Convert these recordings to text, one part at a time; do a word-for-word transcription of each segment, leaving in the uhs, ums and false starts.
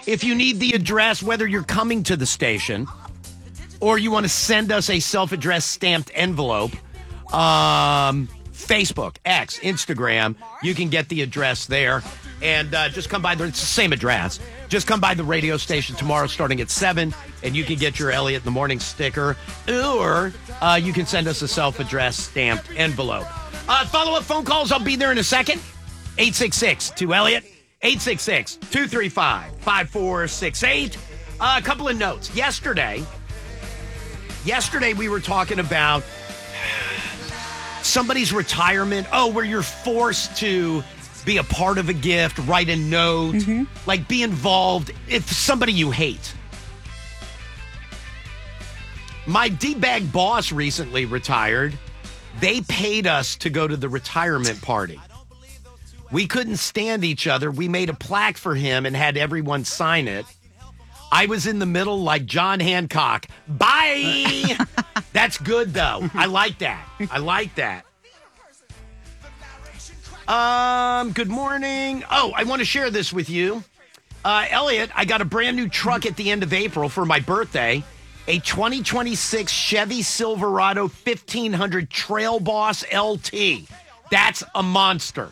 If you need the address, whether you're coming to the station or you want to send us a self-addressed stamped envelope, um, Facebook, X, Instagram, you can get the address there. And uh, just come by, the, it's the same address. Just come by the radio station tomorrow starting at seven, and you can get your Elliot in the Morning sticker, or uh, you can send us a self-addressed stamped envelope. Uh, follow-up phone calls, I'll be there in a second. eight six six, two Elliot, eight six six, two three five, five four six eight. Uh, a couple of notes. Yesterday, yesterday we were talking about somebody's retirement. Oh, where you're forced to be a part of a gift, write a note, mm-hmm. like be involved if somebody you hate. My D-bag boss recently retired. They paid us to go to the retirement party. We couldn't stand each other. We made a plaque for him and had everyone sign it. I was in the middle like John Hancock. Bye! That's good, though. I like that. I like that. Um, good morning. Oh, I want to share this with you. Uh, Elliot, I got a brand new truck at the end of April for my birthday. A twenty twenty-six Chevy Silverado fifteen hundred Trail Boss L T. That's a monster.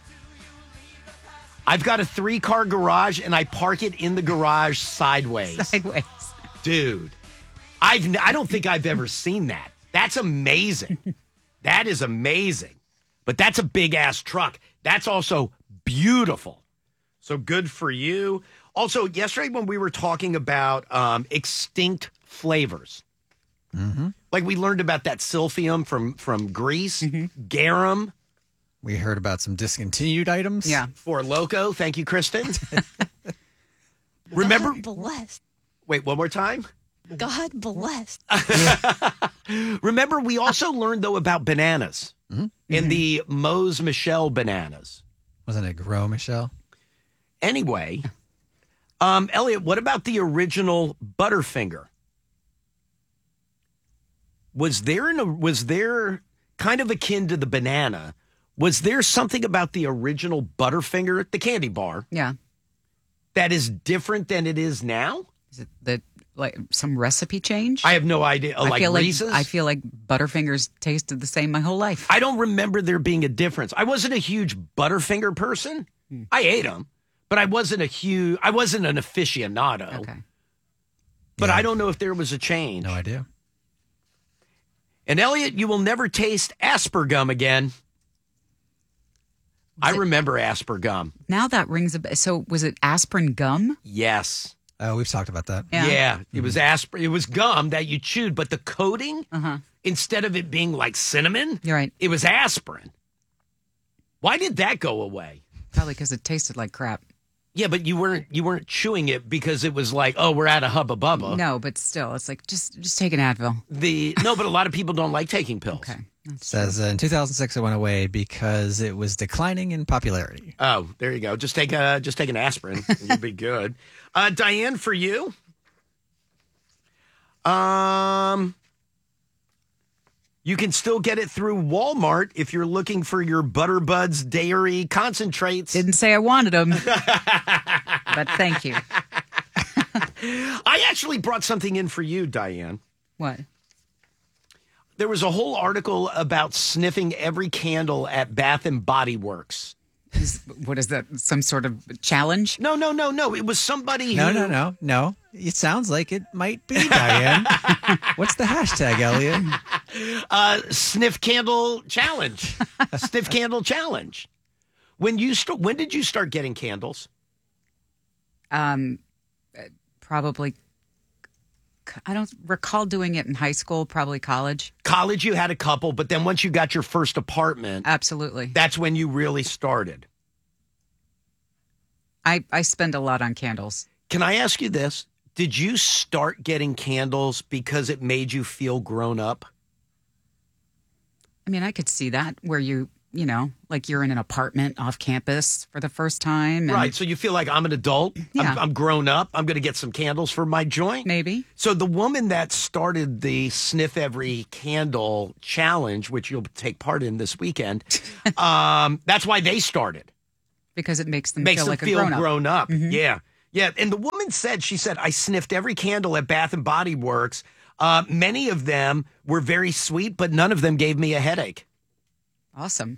I've got a three-car garage, and I park it in the garage sideways. Sideways. Dude, I've, I don't think I've ever seen that. That's amazing. That is amazing. But that's a big-ass truck. That's also beautiful. So good for you. Also, yesterday when we were talking about um, extinct flavors, mm-hmm. like we learned about that silphium from, from Greece, mm-hmm. garum. We heard about some discontinued items. Yeah. For Loco. Thank you, Kristen. Remember? God bless. Wait, one more time? God bless. Remember, we also learned, though, about bananas mm-hmm. and mm-hmm. the Mose Michel bananas. Wasn't it Gros Michel? Anyway, um, Elliot, what about the original Butterfinger? Was there, in a, was there kind of akin to the banana? Was there something about the original Butterfinger, the candy bar, yeah, that is different than it is now? Is it the like some recipe change? I have no idea. I like feel Reese's? like I feel like Butterfingers tasted the same my whole life. I don't remember there being a difference. I wasn't a huge Butterfinger person. Hmm. I ate them, but I wasn't a huge. I wasn't an aficionado. Okay, but yeah. I don't know if there was a change. No idea. And Elliot, you will never taste Aspergum again. I remember Aspergum. Now that rings a bell. So was it aspirin gum? Yes. Oh, we've talked about that. Yeah, yeah mm-hmm. It was aspirin. It was gum that you chewed, but the coating, uh-huh. instead of it being like cinnamon, You're right. It was aspirin. Why did that go away? Probably because it tasted like crap. Yeah, but you weren't you weren't chewing it because it was like, oh, we're at a Hubba Bubba. No, but still, it's like just just take an Advil. The no, but a lot of people don't like taking pills. Okay. It says uh, in two thousand six it went away because it was declining in popularity. Oh, there you go. Just take a just take an aspirin and you'll be good. Uh, Diane, for you, um, you can still get it through Walmart if you're looking for your Butterbuds Dairy concentrates. Didn't say I wanted them, but thank you. I actually brought something in for you, Diane. What? There was a whole article about sniffing every candle at Bath and Body Works. Is, what is that? Some sort of challenge? No, no, no, no. It was somebody no, who... No, no, no, no. It sounds like it might be, Diane. What's the hashtag, Elliot? Uh, sniff candle challenge. Sniff candle challenge. When you st- when did you start getting candles? Um, probably... I don't recall doing it in high school, probably college. College, you had a couple, but then once you got your first apartment... Absolutely. That's when you really started. I, I spend a lot on candles. Can I ask you this? Did you start getting candles because it made you feel grown up? I mean, I could see that where you... You know, like you're in an apartment off campus for the first time. And right. So you feel like I'm an adult. Yeah. I'm, I'm grown up. I'm going to get some candles for my joint. Maybe. So the woman that started the Sniff Every Candle challenge, which you'll take part in this weekend, um, that's why they started. Because it makes them makes feel them like feel a grown up. grown up. Mm-hmm. Yeah. Yeah, and the woman said, she said, I sniffed every candle at Bath and Body Works. Uh, many of them were very sweet, but none of them gave me a headache. Awesome.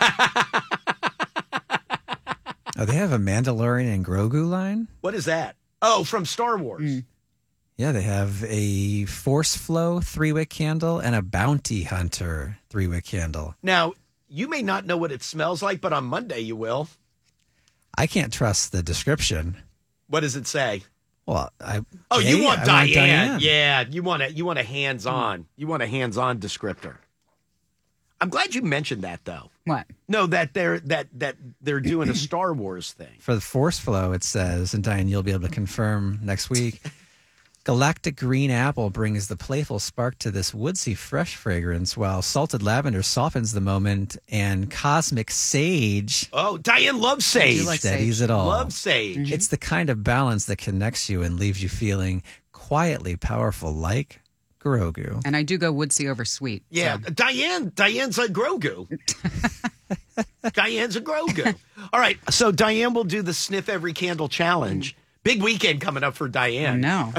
Oh, they have a Mandalorian and Grogu line? What is that? Oh, from Star Wars. Mm. Yeah, they have a Force Flow three-wick candle and a Bounty Hunter three-wick candle. Now, you may not know what it smells like, but on Monday you will. I can't trust the description. What does it say? Well, I Oh, Jay, you want I Diane. Diane. Yeah, you want a you want a hands-on. You want a hands-on descriptor. I'm glad you mentioned that though. What? No, that they're that that they're doing a Star Wars thing. For the Force Flow, it says, and Diane, you'll be able to confirm next week. Galactic Green Apple brings the playful spark to this woodsy, fresh fragrance, while Salted Lavender softens the moment, and Cosmic Sage Oh, Diane loves sage. like steadies sage. it all. Loves sage. It's the kind of balance that connects you and leaves you feeling quietly powerful, like Grogu. And I do go woodsy over sweet. Yeah, so- Diane. Diane's a Grogu. Diane's a Grogu. All right, so Diane will do the sniff every candle challenge. Big weekend coming up for Diane. No.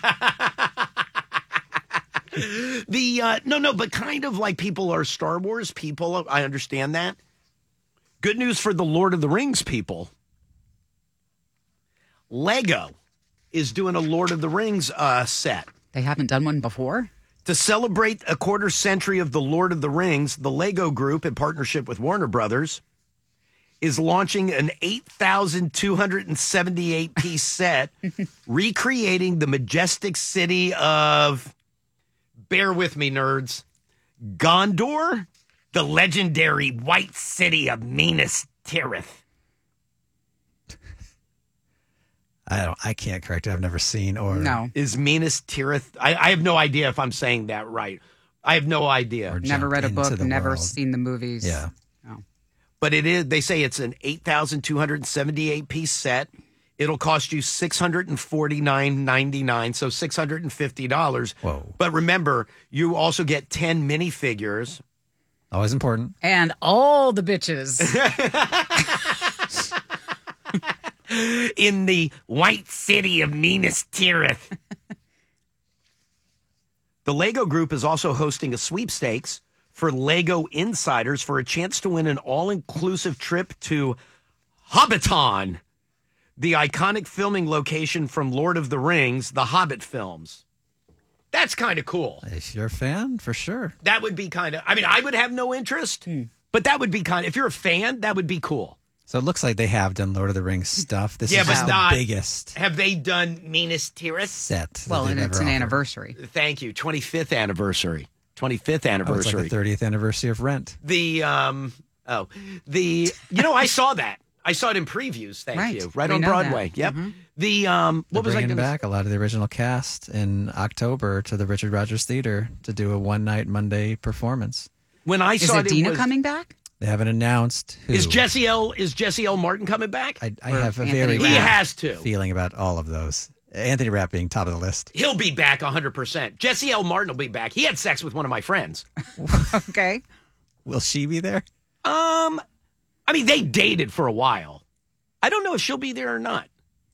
The uh, no, no, but kind of like people are Star Wars people. I understand that. Good news for the Lord of the Rings people. Lego is doing a Lord of the Rings uh, set. They haven't done one before? To celebrate a quarter century of the Lord of the Rings, the Lego Group, in partnership with Warner Brothers, is launching an eight thousand two hundred seventy-eight piece set recreating the majestic city of, bear with me, nerds, Gondor, the legendary white city of Minas Tirith. I don't. I can't correct it. I've never seen or No. Is Minas Tirith? I, I have no idea if I'm saying that right. I have no idea. Or Never jump read a into book, the never world. seen the movies. Yeah. Oh. But it is, they say it's an eight thousand two hundred seventy-eight piece set. It'll cost you six hundred forty-nine ninety-nine, so six hundred fifty dollars. Whoa. But remember, you also get ten minifigures. Always important. And all the bitches. In the white city of Minas Tirith. The Lego Group is also hosting a sweepstakes for Lego insiders for a chance to win an all-inclusive trip to Hobbiton, the iconic filming location from Lord of the Rings, the Hobbit films. That's kind of cool. If you're a fan, for sure. That would be kind of, I mean, I would have no interest, but that would be kind of, if you're a fan, that would be cool. So it looks like they have done Lord of the Rings stuff. This Yeah, is but just not- the biggest Have they done Minas Tirith? set. that Well, they've and it's ever an offered. anniversary. Thank you. twenty-fifth anniversary. twenty-fifth Oh, it's anniversary. like the thirtieth anniversary of Rent. the um oh the you know I saw that. I saw it in previews, thank Right. you. Right We on know Broadway. that. Yep. Mhm. The um They're what was I bringing gonna back a lot of the original cast in October to the Richard Rogers Theater to do a one night Monday performance. when I Is saw it, it Adina was- coming back? They haven't announced who. Is Jesse L is Jesse L Martin coming back? I, I Or have a Anthony very Rapp? He bad has to. feeling about all of those. Anthony Rapp being top of the list. He'll be back one hundred percent. Jesse L Martin will be back. He had sex with one of my friends. Okay. Will she be there? Um I mean they dated for a while. I don't know if she'll be there or not.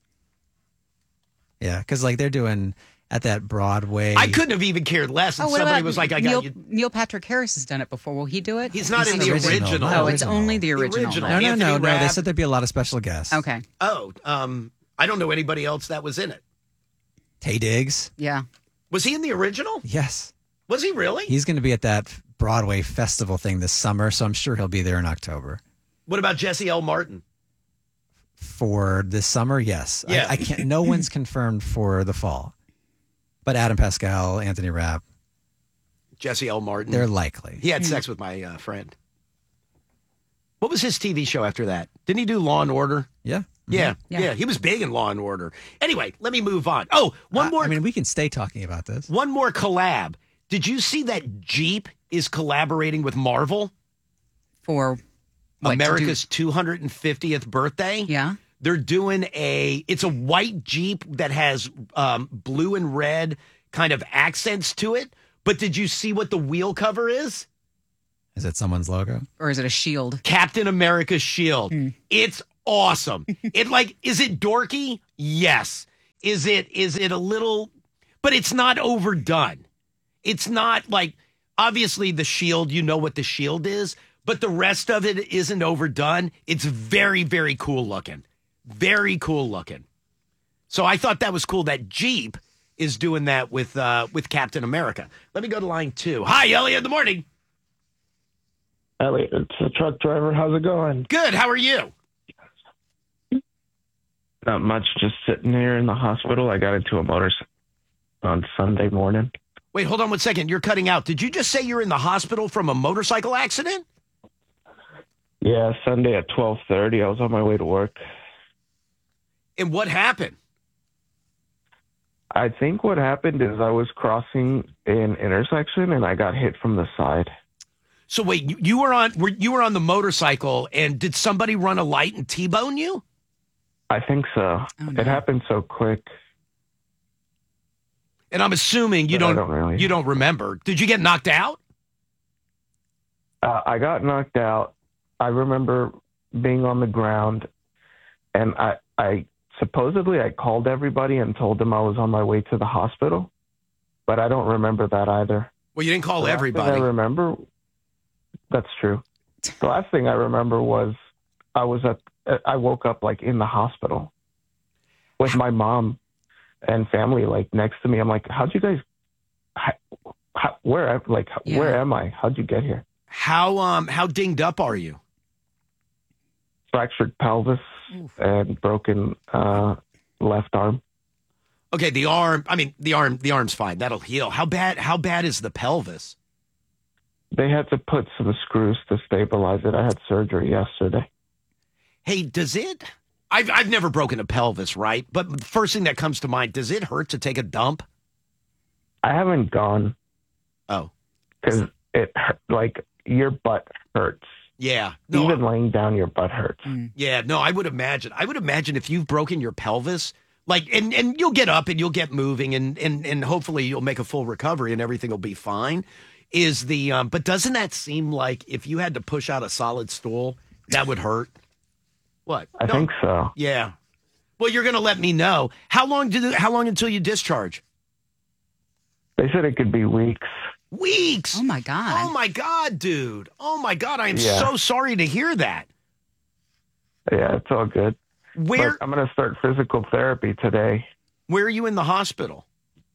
Yeah, because like they're doing at that Broadway. I couldn't have even cared less if Oh, what somebody about was like, I Neil, got you. Neil Patrick Harris has done it before. Will he do it? He's not in seen the it? original. Not Oh, it's original. only the original. original. No, no, Anthony no, no. They Rapp. said there'd be a lot of special guests. Okay. Oh, um, I don't know anybody else that was in it. Tay Diggs. Yeah. Was he in the original? Yes. Was he really? He's going to be at that Broadway festival thing this summer, so I'm sure he'll be there in October. What about Jesse L. Martin? For this summer, yes. Yeah. I, I can't. No one's confirmed for the fall, but Adam Pascal, Anthony Rapp, Jesse L. Martin. they're likely. He had sex with my uh, friend. What was his T V show after that? Didn't he do Law and Order? Yeah. Yeah, yeah, Yeah. He was big in Law and Order. Anyway, let me move on. Oh, one I- more. I mean, we can stay talking about this. one more collab. Did you see that Jeep is collaborating with Marvel? For what, to do- America's two hundred fiftieth birthday. Yeah. They're doing a, it's a white Jeep that has um, blue and red kind of accents to it. But did you see what the wheel cover is? Is it someone's logo? Or is it a shield? Captain America's shield. Hmm. It's awesome. It like, is it dorky? Yes. Is it is it a little, but it's not overdone. It's not like, obviously the shield, you know what the shield is, but the rest of it isn't overdone. It's very, very cool looking. Very cool looking. So I thought that was cool that Jeep is doing that with uh, with Captain America. Let me go to line two. Hi, Elliot, in the morning. Elliot, it's a truck driver. How's it going? Good. How are you? Not much. Just sitting here in the hospital. I got into a motorcycle on Sunday morning. Wait, hold on one second. You're cutting out. Did you just say you're in the hospital from a motorcycle accident? Yeah, Sunday at twelve thirty. I was on my way to work. And what happened? I think what happened is I was crossing an intersection and I got hit from the side. So wait, you, you were on were you were on the motorcycle, and did somebody run a light and T-bone you? I think so. Oh, no. It happened so quick. And I'm assuming you But I don't, don't really- you don't remember. Did you get knocked out? Uh, I got knocked out. I remember being on the ground, and I, I supposedly I called everybody and told them I was on my way to the hospital, but I don't remember that either. Well, you didn't call The last everybody. thing I remember. That's true. The last thing I remember was I was at. I woke up like in the hospital with my mom and family like next to me. I'm like, how'd you guys? How, how, where? Like, Yeah. where am I? How'd you get here? How um how dinged up are you? Fractured pelvis and broken uh, left arm. Okay, the arm. I mean, the arm. The arm's fine. That'll heal. How bad? How bad is the pelvis? They had to put some screws to stabilize it. I had surgery yesterday. Hey, does it? I've I've never broken a pelvis, right? But the first thing that comes to mind, does it hurt to take a dump? I haven't gone Oh, because it hurt, like your butt hurts. yeah. No, Even laying down, your butt hurts. yeah. No, I would imagine. I would imagine if you've broken your pelvis, like, and and you'll get up and you'll get moving, and and and hopefully you'll make a full recovery and everything will be fine. Is the um? But doesn't that seem like if you had to push out a solid stool, that would hurt? What? I No. think so. Yeah. Well, you're going to let me know. How long did it, how long until you discharge? They said it could be weeks. Weeks. Oh my God. Oh my God, dude. Oh my God. I am Yeah. so sorry to hear that. Yeah, it's all good. Where But I'm going to start physical therapy today. where are you in the hospital?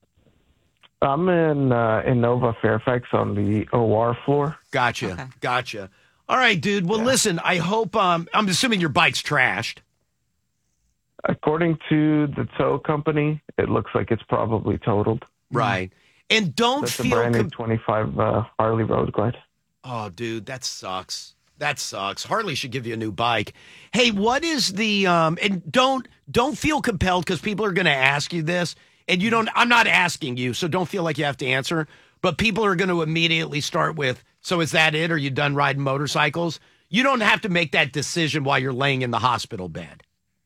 I'm in uh, in Nova Fairfax on the O R floor. Gotcha. Okay. Gotcha. All right, dude. Well, listen, I hope um I'm assuming your bike's trashed. According to the tow company, it looks like it's probably totaled. Right. And don't That's a feel brand new com- twenty-five uh, Harley Road Glide. Oh, dude, that sucks. That sucks. Harley should give you a new bike. Hey, what is the um and don't don't feel compelled because people are going to ask you this and you don't I'm not asking you, so don't feel like you have to answer, but people are going to immediately start with, so is that it? Are you done riding motorcycles? You don't have to make that decision while you're laying in the hospital bed.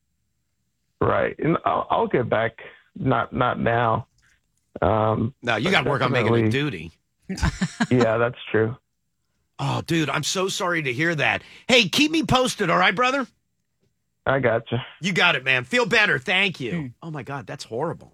Right. And I'll, I'll get back. Not not now. Um, No, you but got to work on making a definitely- duty. Yeah, that's true. Oh, dude, I'm so sorry to hear that. Hey, keep me posted, all right, brother? I gotcha. You got it, man. Feel better. Thank you. Oh, my God, that's horrible.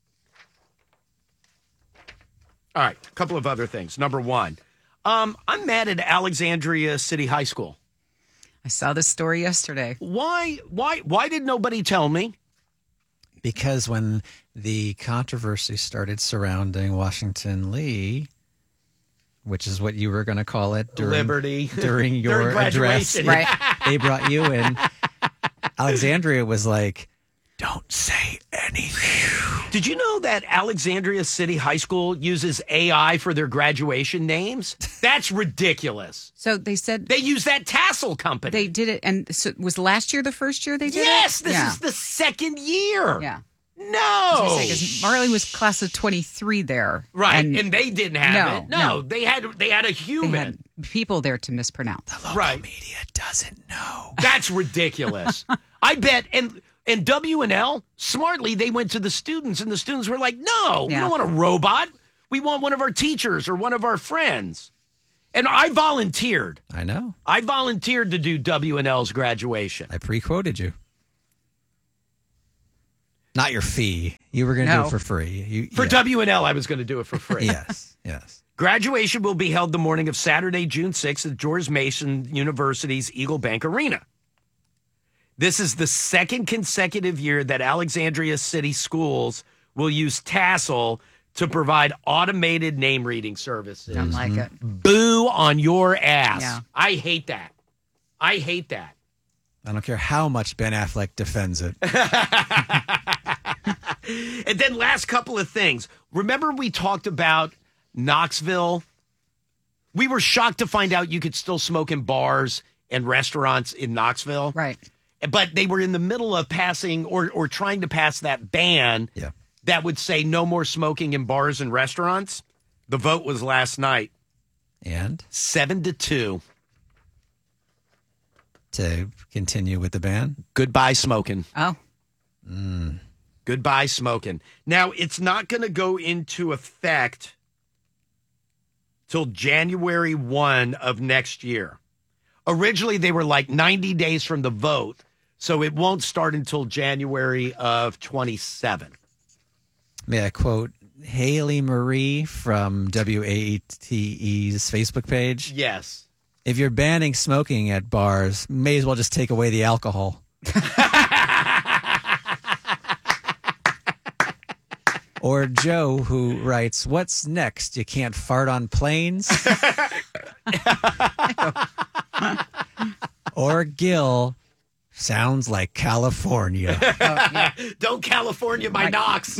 All right, a couple of other things. Number one, um, I'm mad at Alexandria City High School. I saw this story yesterday. Why, why, why did nobody tell me? Because when the controversy started surrounding Washington Lee, which is what you were going to call it during, Liberty. during your During address, graduation. Right. they brought you in. Alexandria was like, don't say anything. Did you know that Alexandria City High School uses A I for their graduation names? That's ridiculous. So they said They use that tassel company. they did it. And so was last year the first year they did yes, it? this yeah. is the second year. Yeah. No. Because Marley was class of twenty-three there. Right, And, and, they didn't have No, it. No, no. they had they had a they human. had people there to mispronounce. Right, Media doesn't know. that's ridiculous. I bet, and and W and L smartly they went to the students, and the students were like, "No, we Yeah. don't want a robot. We want one of our teachers or one of our friends." And I volunteered. I know. I volunteered to do W and L's graduation. I pre-quoted you. Not your fee. You were going to do No. it for free. You, For yeah. W and L, I was going to do it for free. Yes, yes. Graduation will be held the morning of Saturday, June sixth at George Mason University's Eagle Bank Arena. This is the second consecutive year that Alexandria City Schools will use Tassel to provide automated name reading services. Don't like it. Boo on your ass. Yeah. I hate that. I hate that. I don't care how much Ben Affleck defends it. And then last couple of things. Remember we talked about Knoxville? We were shocked to find out you could still smoke in bars and restaurants in Knoxville. Right. But they were in the middle of passing or, or trying to pass that ban Yeah. that would say no more smoking in bars and restaurants. The vote was last night, And seven to two. to continue with the ban. Goodbye smoking. Oh, Goodbye smoking. Now, it's not going to go into effect till January first of next year. Originally, they were like ninety days from the vote, so it won't start until January of twenty-seven. May I quote Haley Marie from W A T E's Facebook page? Yes. If you're banning smoking at bars, may as well just take away the alcohol. Or Joe, who writes, "What's next? You can't fart on planes?" Or Gil, "Sounds like California." Don't California my knocks.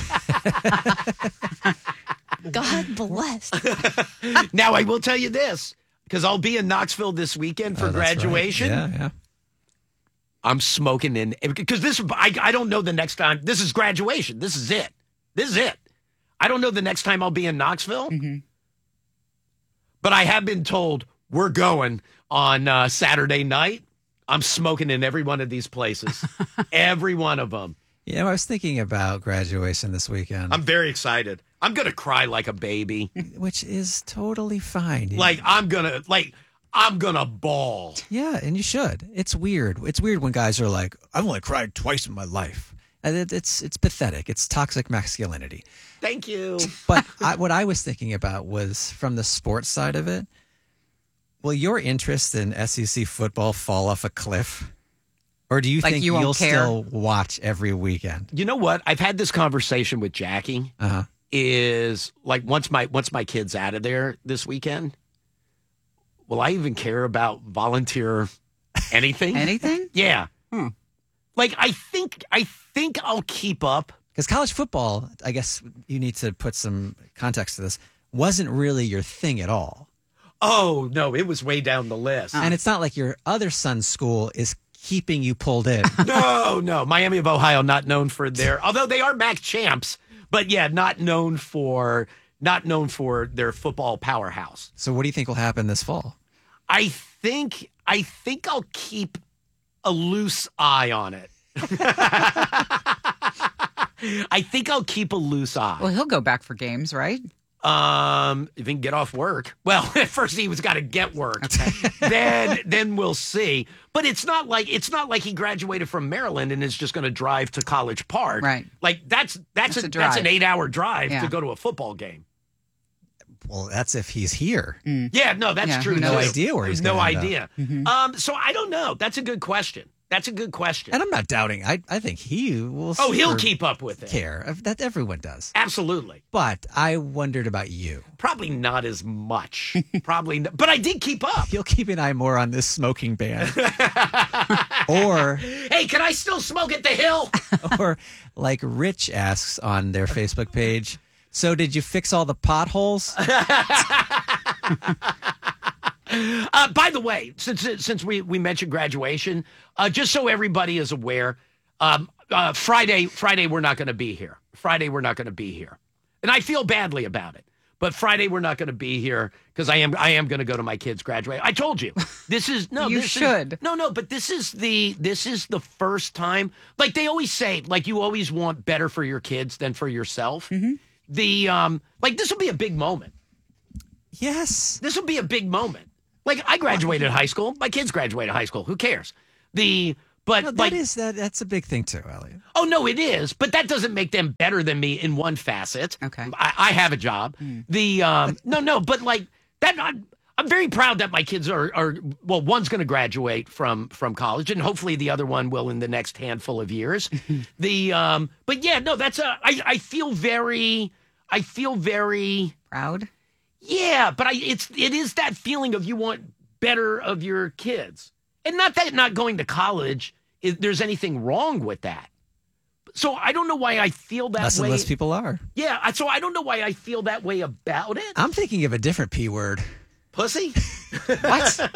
God bless. Now, I will tell you this, because I'll be in Knoxville this weekend for Oh, that's right. graduation. Yeah, yeah. I'm smoking in, because this, I, I don't know the next time. This is graduation. This is it. This is it. I don't know the next time I'll be in Knoxville. Mm-hmm. But I have been told we're going on uh, Saturday night. I'm smoking in every one of these places. Every one of them. You know, I was thinking about graduation this weekend, I'm very excited. I'm going to cry like a baby. which is totally fine. Like, I'm going to, like, I'm going to bawl. Yeah, and you should. It's weird. It's weird when guys are like, "I've only cried twice in my life." And it, it's it's pathetic. It's toxic masculinity. Thank you. But I, what I was thinking about was from the sports side of it. Will your interest in S E C football fall off a cliff? Or do you Like think you won't you'll care? still watch every weekend? You know what? I've had this conversation with Jackie. Uh-huh. Is like once my once my kid's out of there this weekend, will I even care about volunteer anything? anything? Yeah. Like I think I think I'll keep up. Because college football, I guess you need to put some context to this, wasn't really your thing at all. Oh no, it was way down the list. And it's not like your other son's school is keeping you pulled in. No, no. Miami of Ohio, not known for their, although they are M A C champs, but yeah, not known for not known for their football powerhouse. So what do you think will happen this fall? I think I think I'll keep a loose eye on it. I think I'll keep a loose eye. Well, he'll go back for games, right? Um, if he can get off work. Well, at first he was got to get work. then then we'll see. But it's not like it's not like he graduated from Maryland and is just going to drive to College Park. Right. Like that's that's, That's a, a that's an drive. eight hour drive Yeah. to go to a football game. Well, that's if he's here. Yeah, no, that's Yeah, true. who too. knows? No idea where he's no gonna end idea. Um, so I don't know. That's a good question. That's a good question. And I'm not doubting. I, I think he will oh, he'll super keep up with it. care. That everyone does. Absolutely. But I wondered about you. Probably not as much. Probably, not, but I did keep up. You'll keep an eye more on this smoking ban. or, Hey, can I still smoke at the Hill? or like Rich asks on their Facebook page, "So did you fix all the potholes?" Uh, by the way, since since we, we mentioned graduation, uh, just so everybody is aware, um, uh, Friday Friday we're not going to be here. Friday we're not going to be here, and I feel badly about it. But Friday we're not going to be here because I am I am going to go to my kids' graduation. I told you this is no. You this should. Is, no, no, but this is the this is the first time. Like they always say, like you always want better for your kids than for yourself. The um, like this will be a big moment. Yes. This will be a big moment. Like, I graduated high school. My kids graduated high school. Who cares? The but No, that like, is that. That's a big thing too, Elliot. oh no, it is. But that doesn't make them better than me in one facet. Okay. I, I have a job. The um, no, no, but like that. I'm, I'm very proud that my kids are are well. One's going to graduate from from college, and hopefully the other one will in the next handful of years. the um, but yeah, no, that's a. I I feel very. I feel very. Proud? Yeah, but I it's it is that feeling of you want better of your kids. And not that not going to college is, there's anything wrong with that. So I don't know why I feel that Less way. and less people are. Yeah, I- so I don't know why I feel that way about it. I'm thinking of a different P word. Pussy? What?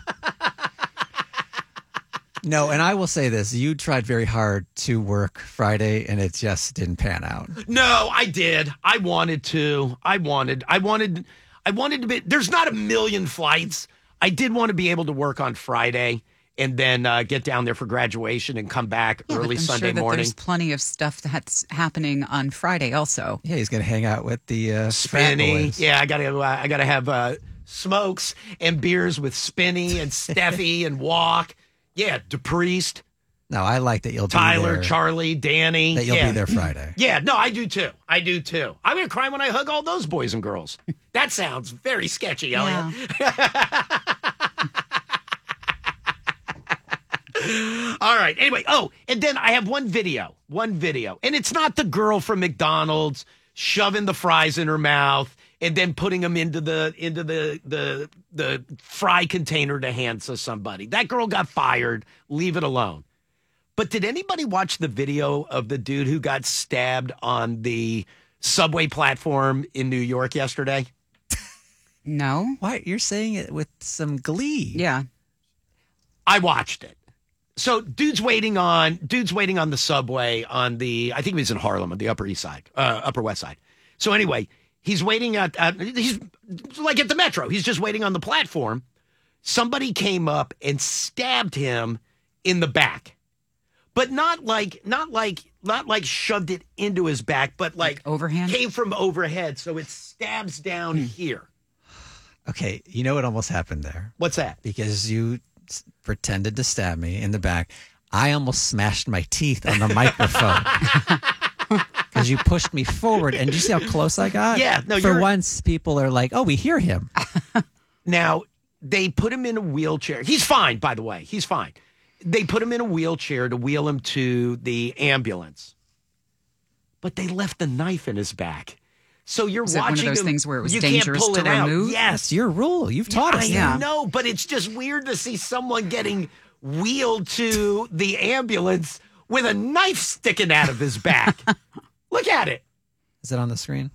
No, and I will say this: you tried very hard to work Friday, and it just didn't pan out. No, I did. I wanted to. I wanted. I wanted. I wanted to be. There's not a million flights. I did want to be able to work on Friday and then uh, get down there for graduation and come back Yeah, but early I'm Sunday sure that morning. There's plenty of stuff that's happening on Friday also. Yeah, he's going to hang out with the uh, frat Spinny. boys. Yeah, I gotta. Uh, I gotta have uh, smokes and beers with Spinny and Steffi and Walk. Yeah, DePriest, No, I like that you'll be Tyler, there. Charlie, Danny. That you'll yeah. be there Friday. Yeah, no, I do too. I do too. I'm gonna cry when I hug all those boys and girls. That sounds very sketchy, Elliot. Yeah. All right. Anyway, oh, and then I have one video, one video, and it's not the girl from McDonald's shoving the fries in her mouth and then putting them into the into the the the fry container to hand to somebody. That girl got fired. Leave it alone. But did anybody watch the video of the dude who got stabbed on the subway platform in New York yesterday? No? Why? You're saying it with some glee. Yeah. I watched it. So dude's waiting on dude's waiting on the subway on the I think he was in Harlem on the Upper East Side, uh, Upper West Side. So anyway, he's waiting at, at he's like at the metro. He's just waiting on the platform. Somebody came up and stabbed him in the back, but not like not like not like shoved it into his back, but like Overhand? came from overhead. So it stabs down here. Okay, you know what almost happened there? What's that? Because you s- pretended to stab me in the back. I almost smashed my teeth on the microphone. Because you pushed me forward, and did you see how close I got? Yeah, no, For you're- once, people are like, "Oh, we hear him." Now, they put him in a wheelchair. He's fine, by the way. He's fine. They put him in a wheelchair to wheel him to the ambulance. But they left the knife in his back. So you're Was it watching one of those him, things where it was you dangerous can't pull to it out. remove? Yes. That's your rule. You've taught us. I that. Yeah. know, but it's just weird to see someone getting wheeled to the ambulance with a knife sticking out of his back. Look at it. Is it on the screen?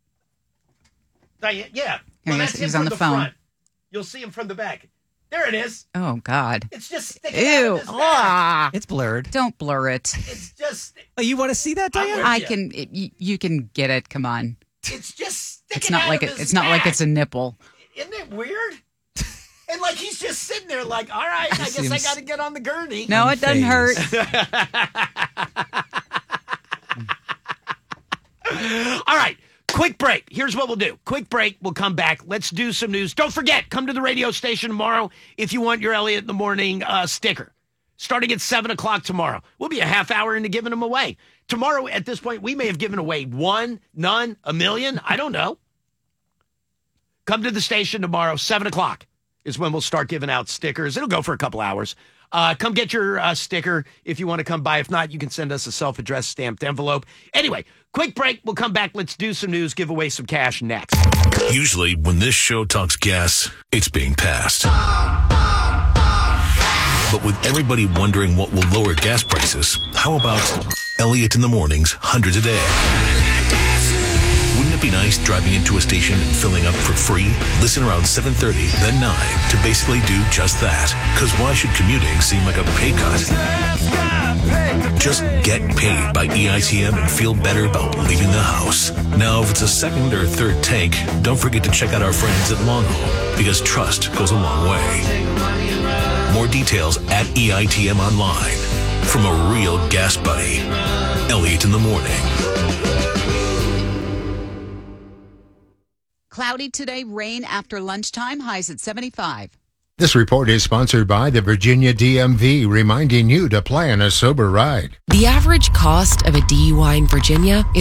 Uh, Yeah. Here Well, he is. that's He's him on from the phone. front. You'll see him from the back. There it is. Oh, God. It's just sticking out Ew. of his back. Ah. It's blurred. Don't blur it. It's just, Oh, you want to see that, I'm Diane? with I you. can, it, you, you can get it. Come on. it's just sticking It's not out like of it, his it's not like back. it's a nipple. Isn't it weird? And like he's just sitting there, like, all right, I guess I seems- got to get on the gurney. No, it doesn't hurt. All right, quick break. Here's what we'll do. Quick break. We'll come back. Let's do some news. Don't forget, come to the radio station tomorrow if you want your Elliot in the Morning uh, sticker. Starting at seven o'clock tomorrow. We'll be a half hour into giving them away. Tomorrow, at this point, we may have given away one, none, a million. I don't know. Come to the station tomorrow, seven o'clock is when we'll start giving out stickers. It'll go for a couple hours. Uh, come get your uh, sticker if you want to come by. If not, you can send us a self-addressed stamped envelope. Anyway, quick break. We'll come back. Let's do some news, give away some cash next. Usually, when this show talks gas, it's being passed. But with everybody wondering what will lower gas prices, how about Elliot in the Morning's hundreds a day? Wouldn't it be nice driving into a station and filling up for free? Listen around seven thirty, then nine to basically do just that. Because why should commuting seem like a pay cut? Just get paid by E I T M and feel better about leaving the house. Now, if it's a second or third tank, don't forget to check out our friends at Longhole, because trust goes a long way. More details at E I T M Online. From a real gas buddy, Elliot in the Morning. Cloudy today, rain after lunchtime, highs at seventy-five. This report is sponsored by the Virginia D M V, reminding you to plan a sober ride. The average cost of a D U I in Virginia is